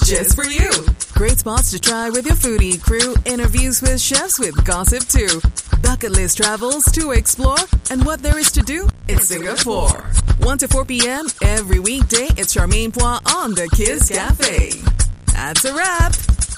just for you. Great spots to try with your foodie crew. Interviews with chefs with gossip too. Bucket list travels to explore. And what there is to do in Singapore. 1 to 4 p.m. every weekday. It's Charmaine Poir on the Kiss Cafe. That's a wrap.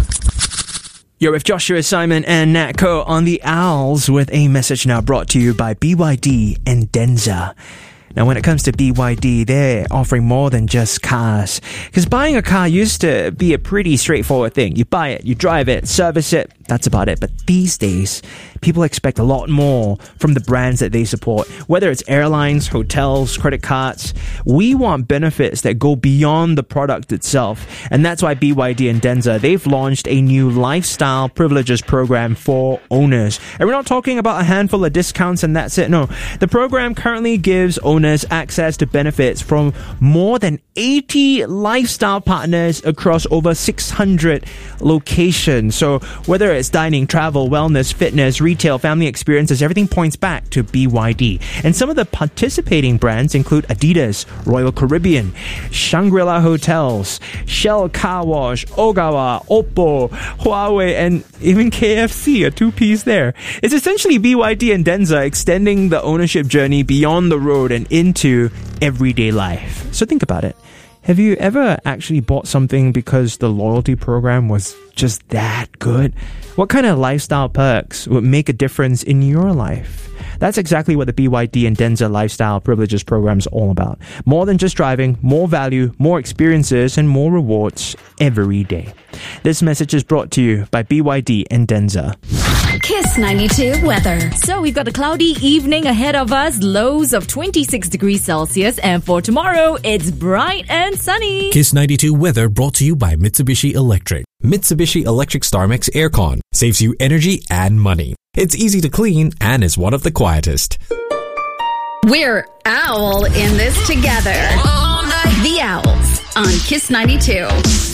You're with Joshua, Simon and Nat Ko on the Owls with a message now brought to you by BYD and Denza. Now, when it comes to BYD, they're offering more than just cars. Because buying a car used to be a pretty straightforward thing. You buy it, you drive it, service it, that's about it. But these days, people expect a lot more from the brands that they support. Whether it's airlines, hotels, credit cards, we want benefits that go beyond the product itself. And that's why BYD and Denza, they've launched a new lifestyle privileges program for owners. And we're not talking about a handful of discounts and that's it. No, the program currently gives owners access to benefits from more than 80 lifestyle partners across over 600 locations. So whether it's dining, travel, wellness, fitness, retail, family experiences, everything points back to BYD. And some of the participating brands include Adidas, Royal Caribbean, Shangri-La Hotels, Shell Car Wash, Ogawa, Oppo, Huawei, and even KFC, a two-piece there. It's essentially BYD and Denza extending the ownership journey beyond the road and into everyday life. So think about it. Have you ever actually bought something because the loyalty program was just that good? What kind of lifestyle perks would make a difference in your life? That's exactly what the BYD and Denza Lifestyle Privileges program is all about. More than just driving, more value, more experiences, and more rewards every day. This message is brought to you by BYD and Denza. Kiss 92 weather. So we've got a cloudy evening ahead of us, lows of 26 degrees Celsius, and for tomorrow, it's bright and sunny. Kiss 92 weather brought to you by Mitsubishi Electric. Mitsubishi Electric StarMax Aircon saves you energy and money. It's easy to clean and is one of the quietest. We're owl in this together. The Owls on Kiss 92.